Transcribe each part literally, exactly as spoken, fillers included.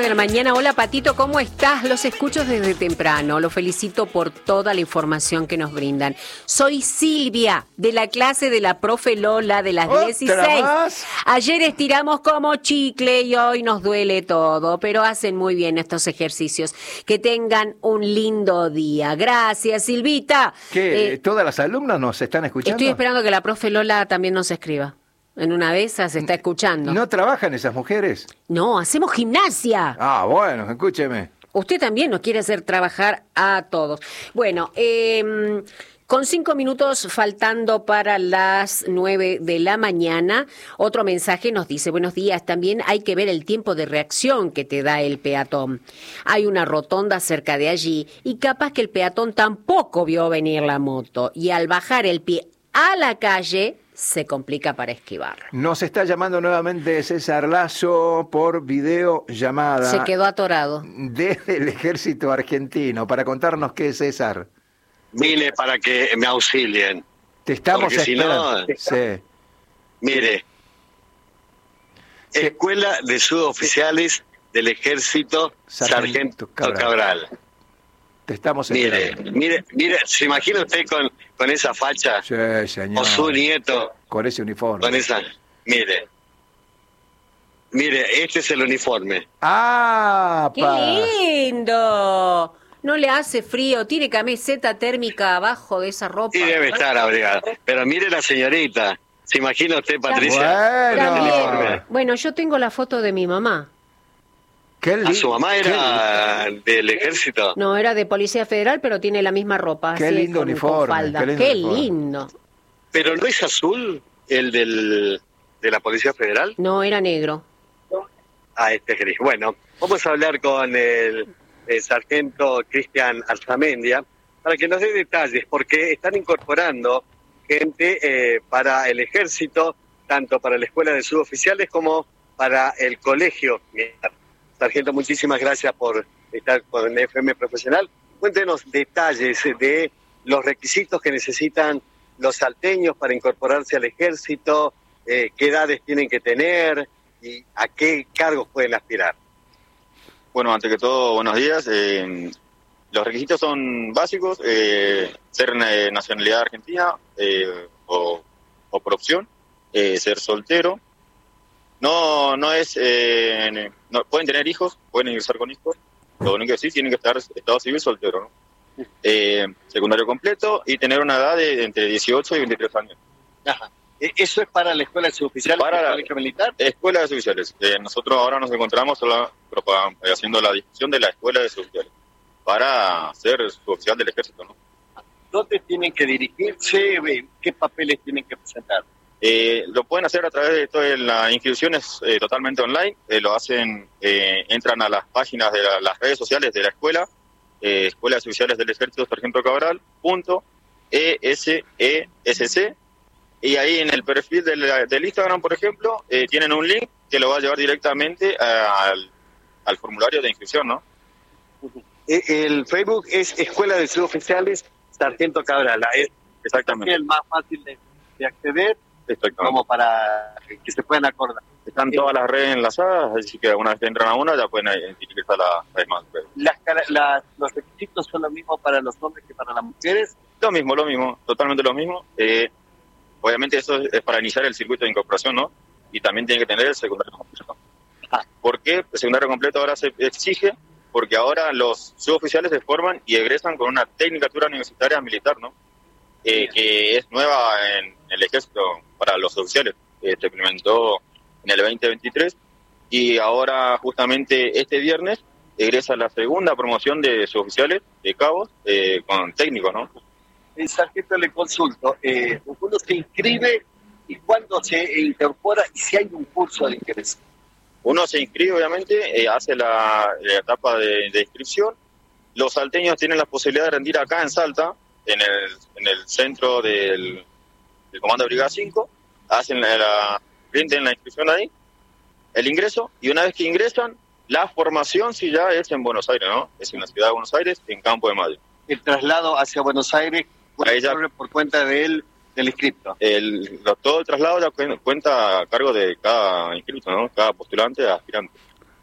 de la mañana. Hola Patito, ¿cómo estás? Los escucho desde temprano. Los felicito por toda la información que nos brindan. Soy Silvia, de la clase de la profe Lola de las dieciséis. Más? Ayer estiramos como chicle y hoy nos duele todo, pero hacen muy bien estos ejercicios. Que tengan un lindo día. Gracias, Silvita. ¿Qué? Eh, ¿Todas las alumnas nos están escuchando? Estoy esperando que la profe Lola también nos escriba. En una de esas se está escuchando. ¿No trabajan esas mujeres? No, hacemos gimnasia. Ah, bueno, escúcheme. Usted también nos quiere hacer trabajar a todos. Bueno, eh, con cinco minutos faltando para las nueve de la mañana, otro mensaje nos dice, buenos días, también hay que ver el tiempo de reacción que te da el peatón. Hay una rotonda cerca de allí y capaz que el peatón tampoco vio venir la moto y al bajar el pie a la calle se complica para esquivar. Nos está llamando nuevamente César Lazo por videollamada. Se quedó atorado. Desde el ejército argentino, para contarnos qué es, César. Vine para que me auxilien. Te estamos Porque si esperando. no, Sí. Mire, Sí. Escuela de Suboficiales del Ejército Sargento Sargento Cabral. Cabral. Te estamos Mire, esperando. mire, mire, ¿se imagina usted con, con esa facha? Sí, señor. O su nieto Con ese uniforme. con esa... Mire, mire, este es el uniforme. ¡Ah! ¡Qué pa! lindo! No le hace frío, tiene camiseta térmica abajo de esa ropa. Y debe estar abrigado. Pero mire la señorita. ¿Se imagina usted, Patricia? Bueno. con el uniforme? Bueno, yo tengo la foto de mi mamá. Qué ¿A lindo. su mamá era del ejército? No, era de Policía Federal, pero tiene la misma ropa. Qué así, lindo con- con uniforme, falda. qué lindo Qué uniforme. lindo. ¿Pero no es azul el del de la Policía Federal? No, era negro. Ah, este es gris. Bueno, vamos a hablar con el, el sargento Cristian Alzamendia para que nos dé detalles, porque están incorporando gente eh, para el ejército, tanto para la Escuela de Suboficiales como para el colegio militar. Sargento, muchísimas gracias por estar con F M Profesional. Cuéntenos detalles de los requisitos que necesitan los salteños para incorporarse al ejército, eh, qué edades tienen que tener y a qué cargos pueden aspirar. Bueno, antes que todo, buenos días. Eh, los requisitos son básicos, eh, ser eh, nacionalidad argentina eh, o, o por opción, eh, ser soltero. No no es, eh, no, pueden tener hijos, pueden ingresar con hijos, lo único que sí, tienen que estar estado civil soltero, ¿no? Eh, secundario completo y tener una edad de, de entre dieciocho y veintitrés años. Ajá. ¿Eso es para la Escuela de Suboficiales Para del la- Colegio Militar? Escuela de Suboficiales. Eh, nosotros ahora nos encontramos solo, propa- haciendo la discusión de la Escuela de Suboficiales para ser suboficial del ejército, ¿no? ¿Dónde tienen que dirigirse? ¿Qué papeles tienen que presentar? Eh, lo pueden hacer a través de esto, de la inscripción es eh, totalmente online, eh, lo hacen, eh, entran a las páginas de la- las redes sociales de la escuela, eh, Escuela de Oficiales del Ejército Sargento Cabral, punto, E S E S C, y ahí en el perfil del, del Instagram, por ejemplo, eh, tienen un link que lo va a llevar directamente a- al, al formulario de inscripción, ¿no? Eh, El Facebook es Escuela de Suboficiales Sargento Cabral. Es Exactamente. el más fácil de, de acceder, Exactamente. como para que se puedan acordar. Están todas las redes enlazadas, así que una vez que entran a una ya pueden identificar la la demás. Las, cara- las- los requisitos son los mismos para los hombres que para las mujeres. Lo mismo, lo mismo, totalmente lo mismo. Eh, obviamente eso es, es para iniciar el circuito de incorporación, ¿no? Y también tiene que tener el secundario completo. Ah. ¿Por qué el secundario completo ahora se exige? Porque ahora los suboficiales se forman y egresan con una tecnicatura universitaria militar, ¿no? Eh, que es nueva en el ejército para los oficiales. Eh, se implementó en el veinte veintitrés y ahora justamente este viernes egresa la segunda promoción de suboficiales de cabos eh, con técnicos, ¿no? El sargento le consulto, eh, uno se inscribe y cuándo se incorpora y si hay un curso de ingreso. Uno se inscribe, obviamente, eh, hace la, la etapa de, de inscripción. Los salteños tienen la posibilidad de rendir acá en Salta, en el, en el centro del, del Comando de Brigada cinco, hacen la, la, rinden la inscripción ahí, el ingreso, y una vez que ingresan, la formación sí ya es en Buenos Aires, ¿no? Es en la ciudad de Buenos Aires, en Campo de Mayo. El traslado hacia Buenos Aires Ahí ya- corre por cuenta del, del inscripto. El, lo- todo el traslado ya cuen- cuenta a cargo de cada inscrito, ¿no? Cada postulante, aspirante.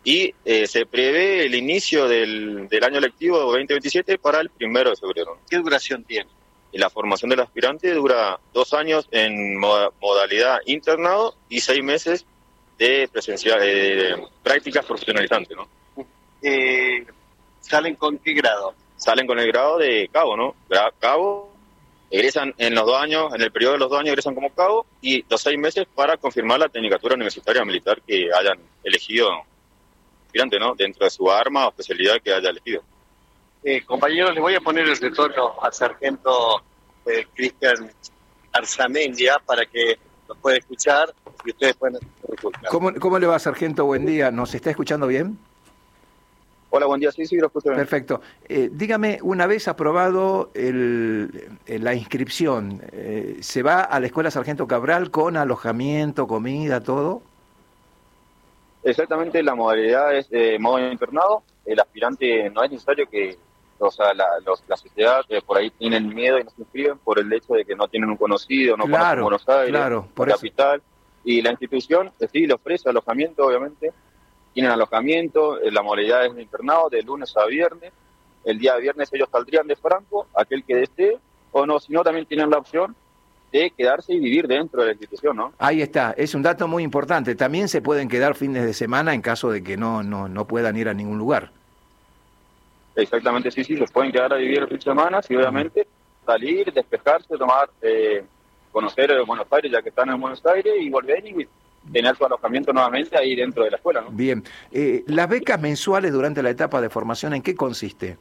y eh, se prevé el inicio del, del año lectivo veinte veintisiete para el primero de febrero. ¿Qué duración tiene? Y la formación del aspirante dura dos años en moda, modalidad internado y seis meses de presencial, eh, prácticas profesionalizantes, ¿no? Eh, ¿Salen con qué grado? Salen con el grado de cabo, ¿no? Gra- Cabo, egresan en los dos años, en el periodo de los dos años egresan como cabo, y los seis meses para confirmar la tecnicatura universitaria militar que hayan elegido aspirante, ¿no? Dentro de su arma o especialidad que haya elegido. Eh, compañeros, les voy a poner el retorno al sargento eh, Cristian Arzamendia para que lo pueda escuchar y ustedes puedan escuchar. ¿Cómo, ¿Cómo le va, sargento? Buen día. ¿Nos está escuchando bien? Hola, buen día. Sí, sí, lo escucho bien. Perfecto. Eh, dígame, una vez aprobado el, la inscripción, eh, ¿se va a la Escuela Sargento Cabral con alojamiento, comida, todo? Exactamente, la modalidad es eh, modo internado. El aspirante no es necesario que, o sea, la, los, la sociedad eh, por ahí tienen miedo y no se inscriben por el hecho de que no tienen un conocido, no Claro, conocen Buenos Aires, claro, por la eso. capital. Y la institución eh, sí le ofrece alojamiento, obviamente. Tienen alojamiento, eh, la modalidad es de internado de lunes a viernes. El día de viernes ellos saldrían de Franco, aquel que desee, o no, si no también tienen la opción de quedarse y vivir dentro de la institución, ¿no? Ahí está, es un dato muy importante. También se pueden quedar fines de semana en caso de que no, no, no puedan ir a ningún lugar. Exactamente, sí, sí, se pueden quedar a vivir el fin de semana y obviamente salir, despejarse, tomar, eh, conocer eh, Buenos Aires ya que están en Buenos Aires y volver y tener su alojamiento nuevamente ahí dentro de la escuela, ¿no? Bien. Eh, ¿Las becas mensuales durante la etapa de formación en qué consiste?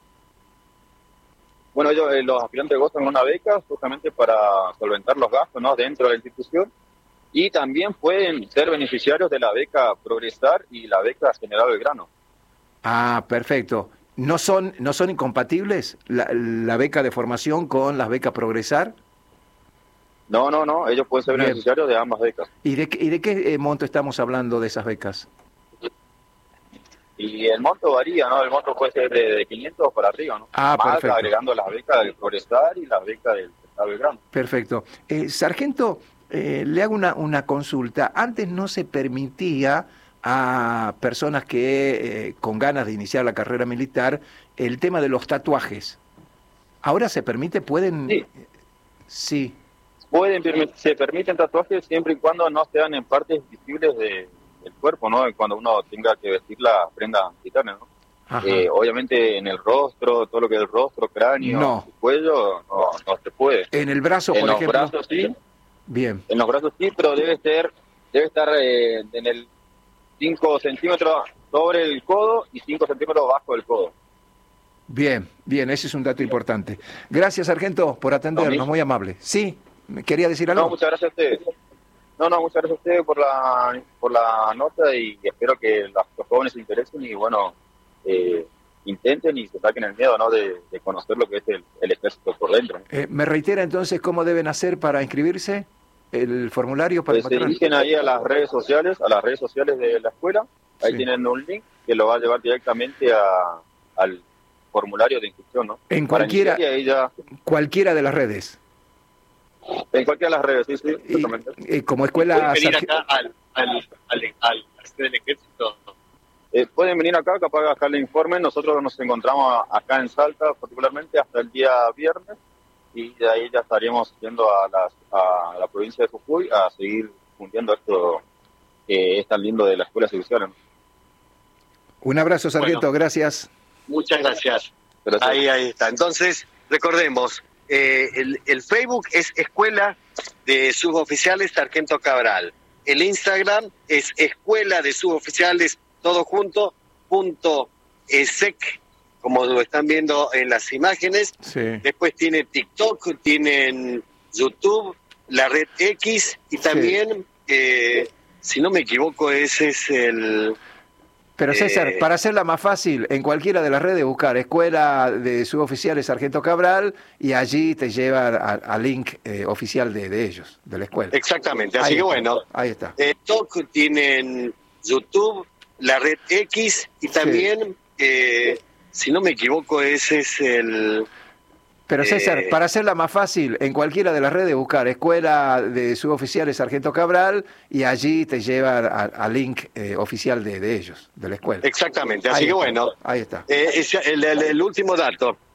Bueno, ellos, eh, los aspirantes gozan de una beca justamente para solventar los gastos, ¿no? Dentro de la institución, y también pueden ser beneficiarios de la beca Progresar y la beca General Belgrano. Ah, perfecto. ¿No son, no son incompatibles la, la beca de formación con las becas Progresar? No, no, no, ellos pueden ser Bien. beneficiarios de ambas becas. ¿Y de, qué- y de qué eh, monto estamos hablando de esas becas? Y el monto varía, ¿no? El monto puede ser de, de quinientos para arriba, ¿no? Ah, Más perfecto. agregando las becas del Progresar y las becas del General Belgrano. Perfecto. Eh, sargento, eh, le hago una, una consulta. Antes no se permitía a personas que eh, con ganas de iniciar la carrera militar el tema de los tatuajes. ¿Ahora se permite? ¿Pueden? Sí. Sí. Pueden, permi- se permiten tatuajes siempre y cuando no sean en partes visibles de, del cuerpo, ¿no? Cuando uno tenga que vestir la prenda militar, ¿no? Ajá. Eh, obviamente en el rostro, todo lo que es el rostro, cráneo, No. el cuello, no, no se puede. En el brazo, En por los ejemplo. brazos sí, Bien. en los brazos sí, pero debe ser, debe estar eh, en el cinco centímetros sobre el codo y cinco centímetros bajo del codo. Bien, bien, ese es un dato importante. Gracias, sargento, por atendernos, No, muy amable. Sí, ¿me quería decir algo? No, muchas gracias a ustedes. No, no, muchas gracias a ustedes por la, por la nota y espero que los, los jóvenes se interesen y, bueno, eh, intenten y se saquen el miedo, ¿no? De, de conocer lo que es el, el ejército por dentro. Eh, ¿Me reitera entonces cómo deben hacer para inscribirse? ¿El formulario para Pues se encontrar? dirigen ahí a las redes sociales, a las redes sociales de la escuela. Ahí Sí. tienen un link que lo va a llevar directamente a, al formulario de inscripción, ¿no? En Para cualquiera, iniciar y ahí ya, cualquiera de las redes. en cualquiera de las redes, sí, sí, Y, exactamente. eh, como ¿Pueden escuela... venir sarge- acá al, al, al, al, al del ejército? Eh, pueden venir acá, capaz acá le informen. Nosotros nos encontramos acá en Salta, particularmente hasta el día viernes, y de ahí ya estaríamos yendo a, las, a la provincia de Jujuy a seguir fundiendo esto que es tan lindo de la escuela servicial, ¿no? Un abrazo, sargento, Bueno. gracias. Muchas gracias. Gracias. Ahí, ahí está. Entonces, recordemos, eh, el, el Facebook es Escuela de Suboficiales Sargento Cabral. El Instagram es Escuela de Suboficiales, todo junto, punto esec, como lo están viendo en las imágenes. Sí. Después tiene TikTok, tienen YouTube, la red X y también, eh, si no me equivoco, ese es el... Pero César, Eh, para hacerla más fácil, en cualquiera de las redes buscar Escuela de Suboficiales Sargento Cabral y allí te lleva al link eh, oficial de, de ellos, de la escuela. Exactamente, así Ahí que está, bueno, ahí está. eh, TikTok, tienen YouTube, la red X y también, eh, si no me equivoco, ese es el... Pero César, Eh, para hacerla más fácil, en cualquiera de las redes buscar Escuela de Suboficiales Sargento Cabral y allí te lleva al link eh, oficial de, de ellos, de la escuela. Exactamente, así Ahí que está, bueno, ahí está. eh, ese- el, el- el último dato,